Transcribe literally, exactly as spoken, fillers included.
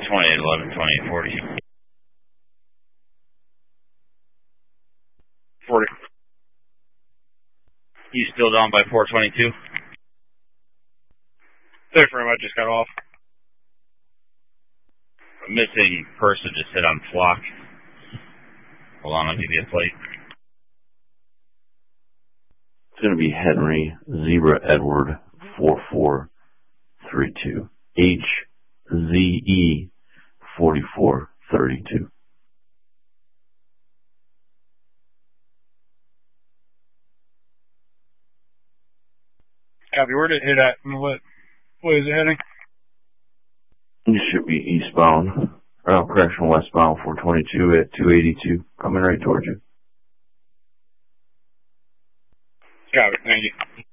twenty-eight eleven, twenty-eight forty. forty. You still down by four twenty-two? Safe room, I just got off. A missing person just hit on flock. Hold on, I'll give you a plate. It's going to be Henry Zebra Edward four four three two. H Z E forty-four thirty-two. Copy, where did it hit at? And what, what is it heading? You should be eastbound. Oh, correction, westbound four twenty-two at two eighty-two. Coming right towards you. Copy, thank you.